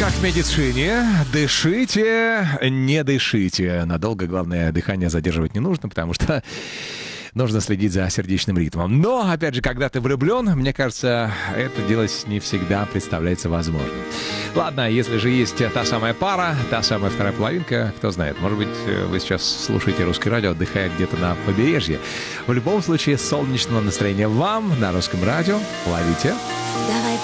к медицине. Дышите, не дышите. Надолго, главное, дыхание задерживать не нужно, потому что нужно следить за сердечным ритмом. Но, опять же, когда ты влюблен, мне кажется, это делать не всегда представляется возможным. Ладно, если же есть та самая пара, та самая вторая половинка, кто знает, может быть, вы сейчас слушаете русское радио, отдыхая где-то на побережье. В любом случае, солнечного настроения вам на русском радио. Ловите. Давай